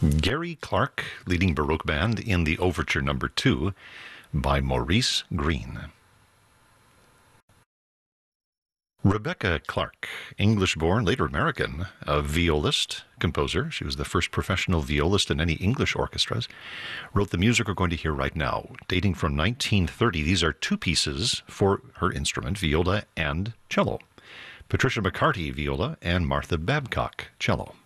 Gary Clark, leading Baroque band in the Overture No. 2 by Maurice Greene. Rebecca Clark, English-born, later American, a violist, composer. She was the first professional violist in any English orchestras. Wrote the music we're going to hear right now, dating from 1930. These are two pieces for her instrument, viola and cello. Patricia McCarty, viola, and Martha Babcock, cello.